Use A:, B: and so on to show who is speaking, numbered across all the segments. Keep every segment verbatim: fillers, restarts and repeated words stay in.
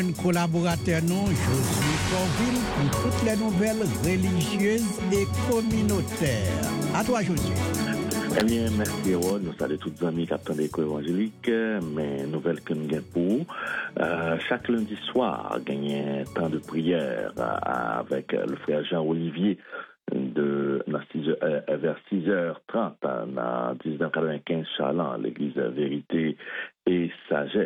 A: Collaborateur non, Josué Corville pour toutes les nouvelles religieuses et communautaires. À toi, Josué.
B: Eh bien, merci, Rod. Nous saluons tous les amis qui attendent l'écho évangélique. Mais nouvelle que nous avons pour euh, chaque lundi soir, gagner un temps de prière euh, avec le frère Jean-Olivier de dans six heures, euh, vers six heures trente dans dix-neuf quatre-vingt-quinze Chaland, l'église Vérité et Sagesse.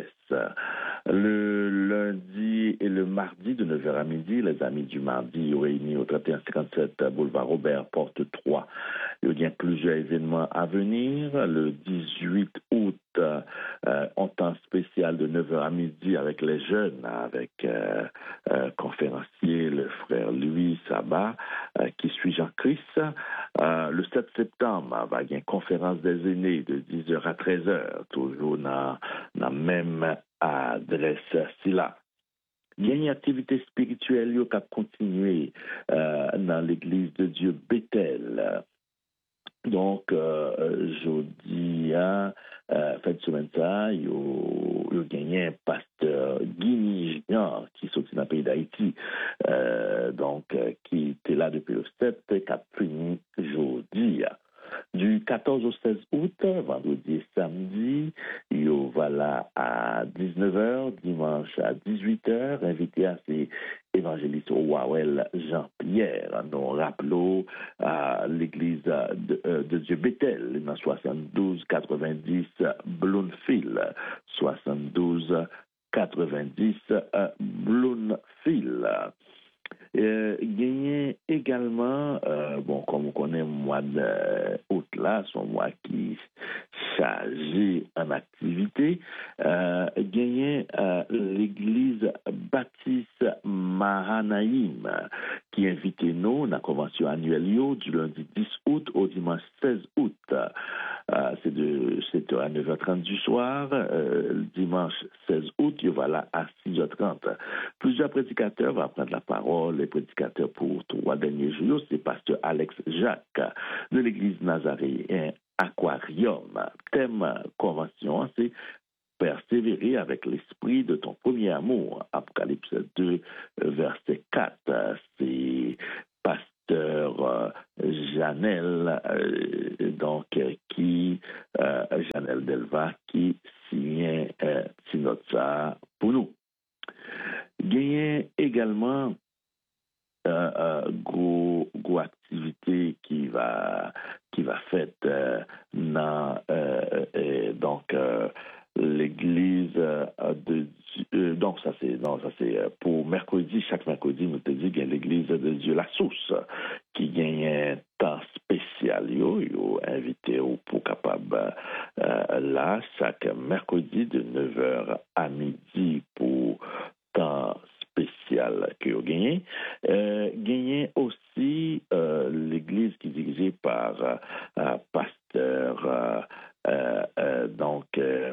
B: Le lundi et le mardi de neuf heures à midi, les amis du mardi réunis au trente et un cinquante-sept boulevard Robert, porte trois. Il y a plusieurs événements à venir. Le dix-huit août, euh, on temps spécial de neuf heures à midi avec les jeunes, avec euh, euh, conférencier, le frère Louis Sabat, euh, qui suit Jean-Christ. Euh, le sept septembre, il va y avoir une conférence des aînés de dix heures à treize heures, toujours dans la même adresse là. Il y a une activité spirituelle qui a continué euh, dans l'église de Dieu Bethel. Donc, euh, jeudi, à euh, fin de semaine, ça, il y a gagné un pasteur Guigny Junior qui sorti dans le pays d'Haïti, euh, donc, euh, qui était là depuis le sept, qui a fini jeudi. Du quatorze au seize août, vendredi et samedi, il va là à dix-neuf heures, dimanche à dix-huit heures, invité à ces évangélistes au Wawel Jean-Pierre. Nous rappelons à l'église de, de Dieu Bethel, dans soixante-douze quatre-vingt-dix Bloomfield, soixante-douze quatre-vingt-dix Bloomfield. Euh, gagné également, euh, bon, comme on connaît, mois d'août là, son mois qui chargé en activité, euh, gagné euh, l'église Baptiste Mahanaïm qui invite nous à la convention annuelle du lundi dix août au dimanche seize août. Euh, c'est de sept heures à neuf heures trente du soir, euh, le dimanche seize août, il va là à six heures trente. Plusieurs prédicateurs vont prendre la parole. Les prédicateurs pour trois derniers jours, c'est pasteur Alex Jacques de l'église Nazaréen Aquarium. Thème convention, c'est persévérer avec l'esprit de ton premier amour. Apocalypse deux, verset quatre. C'est pasteur euh, Janelle, euh, donc, euh, qui, euh, Janelle Delva, qui signe euh, note ça pour nous. Gagné également euh, euh, gros, gros activité qui va qui va faite euh, dans euh, euh, donc euh, l'église euh, de euh, donc ça c'est non ça c'est pour mercredi, chaque mercredi nous te dit qu'il y a l'église de Dieu la source qui gagne un temps spécial yo yo invité ou pour capable euh, là chaque mercredi de neuf heures à midi pour temps spécial que vous gagnez. Euh, gagnez aussi euh, l'église qui est dirigée par euh, pasteur euh, euh, donc euh,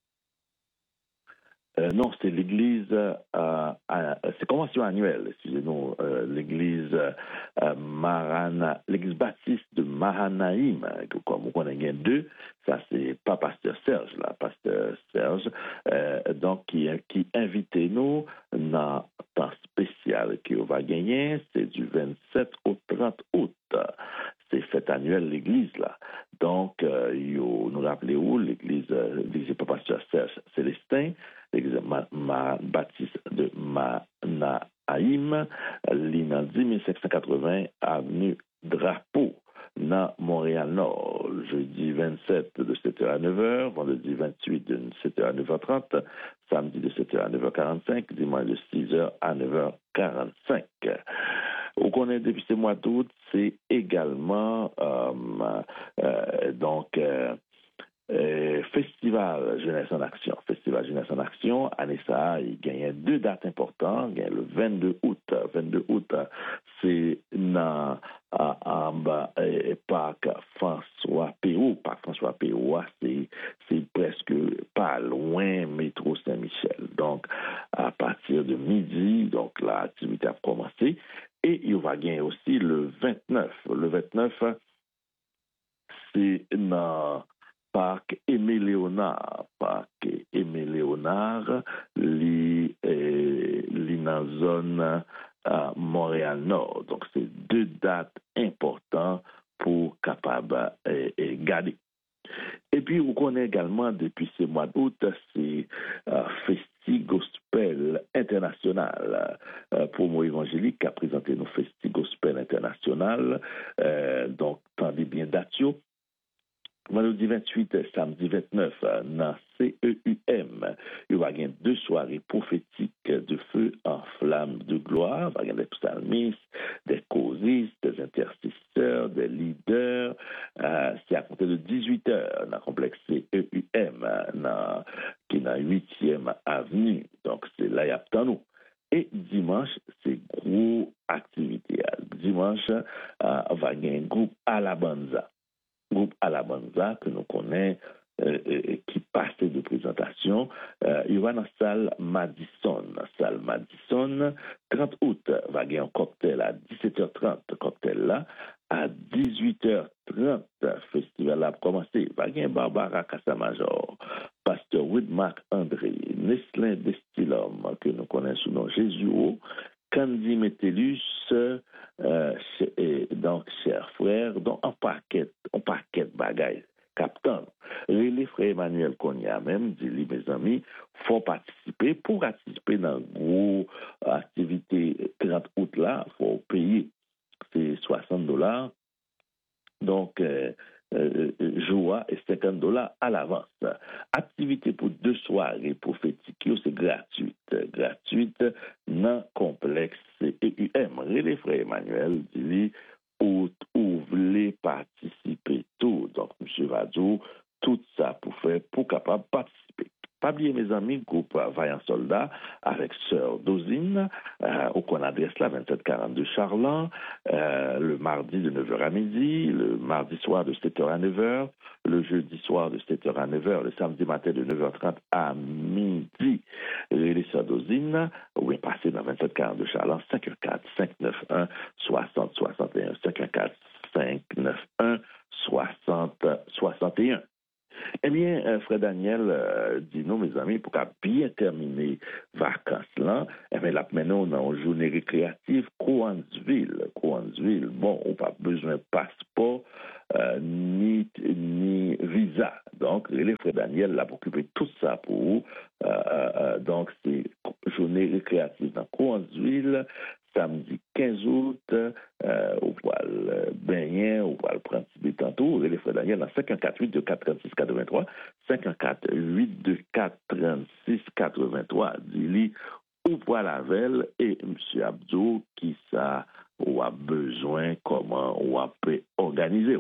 B: euh, non, c'est l'église, euh, euh, c'est convention annuelle, excusez-nous, euh, l'église euh, Marana, l'église baptiste de Mahanaïm, comme on connaît deux, ça c'est pas pasteur Serge, là, pasteur Serge, euh, donc qui, qui invite nous dans un temps spécial qu'on va gagner, c'est du vingt-sept au trente août. C'est fête annuelle l'église là. Donc, euh, yo, nous rappelez-vous, l'église, euh, l'église pasteur Serge Célestin, l'église ma, ma, baptiste de Mahanaïm, l'I N A dix mille cinq cent quatre-vingts, avenue Drapeau, dans Montréal-Nord, jeudi vingt-sept de sept heures à neuf heures, vendredi vingt-huit de sept heures à neuf heures trente, samedi de sept heures à neuf heures quarante-cinq, dimanche de six heures à neuf heures quarante-cinq. Au connaît depuis ce mois d'août, c'est également euh, euh, donc euh, euh, Festival Jeunesse en Action. Festival Jeunesse en Action, année ça, il gagne deux dates importantes. Il gagne le vingt-deux août. vingt-deux août, c'est dans en bas parc François Péraud. Parc François Péraud, c'est c'est presque pas loin métro Saint-Michel. Donc à partir de midi, donc l'activité a commencé. Et il va gagner aussi le vingt-neuf. Le vingt-neuf, c'est dans Parc Aimé Léonard, Parc Aimé Léonard, li, eh, li dans la zone à Montréal-Nord. Donc, c'est deux dates importantes pour capable eh, eh, garder. Et puis, vous connaissez également, depuis ce mois d'août, c'est euh, Festi Gospel International. Euh, Promo évangélique qui a présenté nos Festi Gospel International. Euh, donc, tendez bien datio. Vendredi vingt-huit, samedi vingt-neuf, dans C E U M, il va y avoir deux soirées prophétiques de feu en flamme de gloire. Il va y avoir des psalmistes, des causistes, des intercesseurs, des leaders. Euh, c'est à compter de dix-huit heures dans le complexe C E U M, dans, qui est dans huitième avenue. Donc, c'est là, il y a tant nous. Et dimanche, c'est gros activité. Dimanche, euh, il va y avoir un groupe Alabanza. Groupe Alabanza que nous connaissons, euh, euh, qui passait de présentation. Euh, il va dans la salle Madison. Salle Madison, trente août, va y avoir un cocktail à dix-sept heures trente. Cocktail là, à dix-huit heures trente, festival là a commencé. Va y avoir Barbara Cassamajor, Pasteur Widmark André, Neslin Destilhomme, que nous connaissons sous nom Jésus, Candy Metellus, euh, et donc, chers frères, donc, en paquet, en paquet de bagailles. Captain, les frères Emmanuel Cogna même, dit mes amis, faut participer. Pour participer dans une grosse activité trente août là, faut payer. C'est soixante dollars. Donc, euh, euh, joie et cinquante dollars à l'avance. Activité pour deux soirées prophétiques, c'est gratuite. Gratuite dans le complexe C E U M. Les frères Emmanuel dit où vous voulez participer tout. Donc, M. Vadou, tout ça pour faire, pour capable participer. Pas oublier, mes amis, groupe Vaillant Soldat avec Sœur Dosine, euh, au qu'on adresse là, vingt-sept quarante-deux Charland, euh, le mardi de neuf heures à midi, le mardi soir de sept heures à neuf heures, le jeudi soir de sept heures à neuf heures, le samedi matin de neuf heures trente à midi. Les Sœurs Dosine, oui, passez dans vingt-sept quarante-deux Charland, cinq un quatre, cinq neuf un, soixante soixante et un, cinq un quatre, cinq neuf un, soixante soixante et un. Eh bien, euh, Frère Daniel, euh, dis-nous, mes amis, pour qu'à bien terminer vacances là, eh bien, là, maintenant, on a une journée récréative, Coansville. Coansville, bon, on n'a pas besoin de passeport, euh, ni, ni visa. Donc, les Frère Daniel, là, pour occuper tout ça pour vous. Euh, euh, donc, c'est journée récréative dans Coansville, samedi quinze août, euh, au poil Benyen, au poil Principe tantôt, les frères Daniel dans cinq un quatre huit deux quatre trente-six quatre-vingt-trois, cinq un quatre huit deux quatre trente-six quatre-vingt-trois, dit-lui, au poil Avel et M. Abdou, qui ça ou a besoin, comment ou a peut organiser.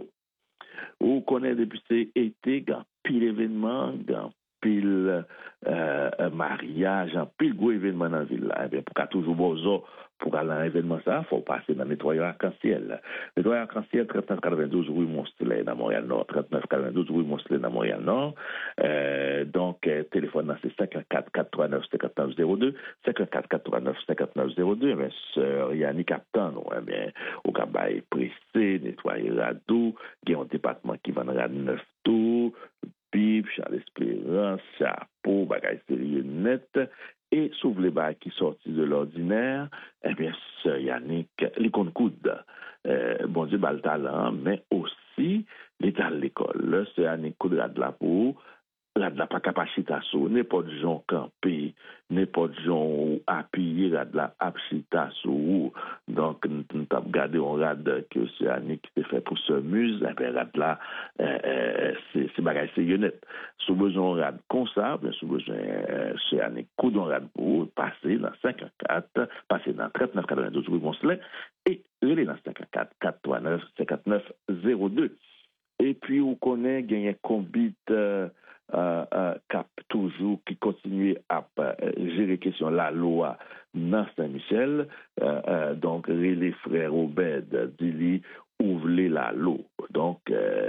B: Vous connaissez depuis cet été, il y a pile événement, il y a pile euh, mariage, un pile gros événement dans la ville. Là. Eh pour qu'à toujours besoin pour aller à un événement, ça, il faut passer dans le nettoyeur arc-en-ciel. Le nettoyeur arc-en-ciel, trente-neuf quatre-vingt-douze rue Moncelet dans Montréal-Nord. trente-neuf quatre-vingt-douze rue Moncelet dans Montréal-Nord. Euh, donc, euh, téléphone, c'est cinq un quatre quatre trois neuf cinq neuf zéro deux. cinq un quatre quatre trois neuf cinq neuf zéro deux. Eh bien, sœur Yannick Captain, eh bien, au Cabaye pressé, nettoyer radou, il y a un département qui vendra neuf tours, pipe, Charles Espérance, chapeau, bagaille sérieux net. Et sauf les bails qui sortent de l'ordinaire, eh bien, sœur Yannick, les comptes coudes. Euh, bon Dieu, bal talent, mais aussi l'état de l'école. Sœur Yannick coudra de la peau, la de la pas capacité à sou, n'importe gens campé, n'importe gens appuyé, la de la apchita sou. Donc, nous avons gardé un rad que c'est Annick qui fait pour ce muse, et bien, rad là, euh, c'est bagage sérieux net. Sous besoin de rad comme ça, bien, sous besoin, c'est Annick coup d'un rad pour passer dans cinq un quatre, passer dans trente-neuf quatre-vingt-douze rue Moncelet, et relais dans cinq un quatre quatre trois neuf cinq neuf zéro deux. Et puis, on connaît, il y a un combit, euh, Euh, euh, cap toujours qui continue à euh, gérer question la loi dans Saint-Michel. Euh, euh, donc, les frères Obed, Dili, ouvrez la loi. Donc,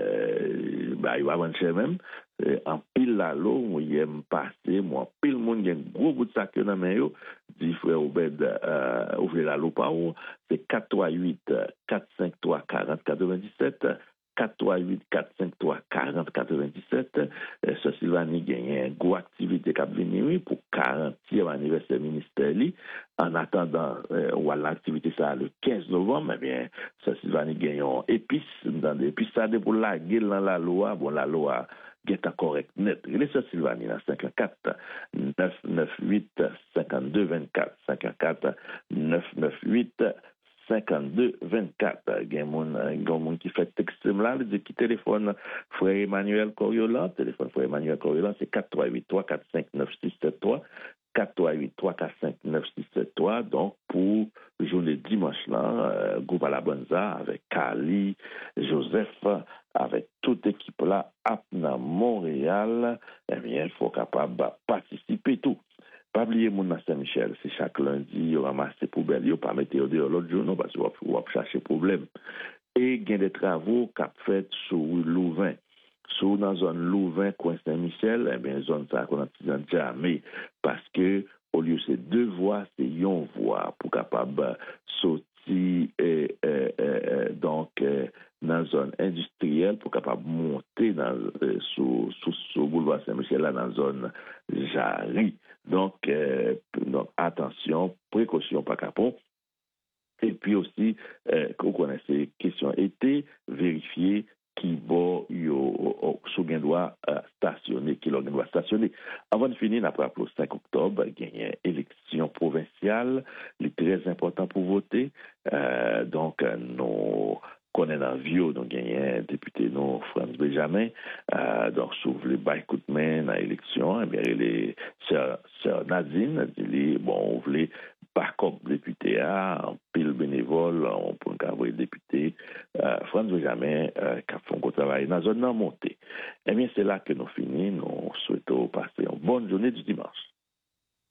B: euh, bah, il va avancer même. Euh, en pile la loi, moi, il aime passer, moi, pile le monde, il y a un gros bout de sac dans mes mains, dit frère Obed, euh, ouvrez la loi par où? C'est quatre trois huit quatre cinq trois quatre zéro quatre-vingt-dix-sept. quatre trois huit quatre cinq trois quarante quatre-vingt-dix-sept. Euh, ce Sylvanie gagne une grosse activité qui a venu pour quarantième anniversaire ministère. En attendant, euh, ou à l'activité ça le quinze novembre, eh bien, ce Sylvanie gagne une épice, dans des épices, ça pour la gueule dans la loi, bon, la loi, est correct net. Il est ce Sylvanie, là, cinq un quatre neuf neuf huit cinquante-deux vingt-quatre, cinq un quatre neuf neuf huit cinquante-deux vingt-quatre. Il y a un monde qui fait texte là, il dit qui téléphone frère Emmanuel Coriolan, téléphone frère Emmanuel Coriolan, c'est quatre trois huit trois quatre cinq neuf six sept trois, quatre trois huit trois quatre cinq neuf six sept trois. Donc, pour journée dimanche là, euh, groupe à la Bonza avec Kali, Joseph, avec toute équipe là, à Montréal, eh bien, il faut capable de participer tout. Pas oublier mon Saint-Michel, c'est chaque lundi, on ramasse les poubelles, on pas mettre dehors l'autre jour, non, parce qu'on va chercher problème. Et il y a des travaux qu'a fait sur Louvain. Sur dans la zone Louvain, coin Saint-Michel, eh bien, zone ça qu'on a dit jamais. Parce que, au lieu de ces deux voies, c'est une voie pour capable sortir, euh, euh, euh, donc, euh, dans la zone industrielle, pour capable monter dans, euh, sur, sur, sur boulevard Saint-Michel, là, dans la zone Jarry. Donc, euh, donc, attention, précaution, pas capon. Et puis aussi, euh, vous connaissez, question été, vérifier qui va sous gain doit stationner, qui l'organe doit stationner. Avant de finir, après le cinq octobre, il y a une élection provinciale, c'est très important pour voter. Euh, donc, nous connaissons dans Vieux, donc il y a un député, nous, France Benjamin. Euh, donc, si vous voulez battre coup de main dans l'élection, eh bien, il est sœur Nadine, dit, bon, vous voulez pas comme député A, en pile bénévole, on peut envoyer député, euh, France Benjamin, euh, qui a fait un travail dans la zone montée. Eh bien, c'est là que nous finissons. Nous souhaitons passer une bonne journée du dimanche.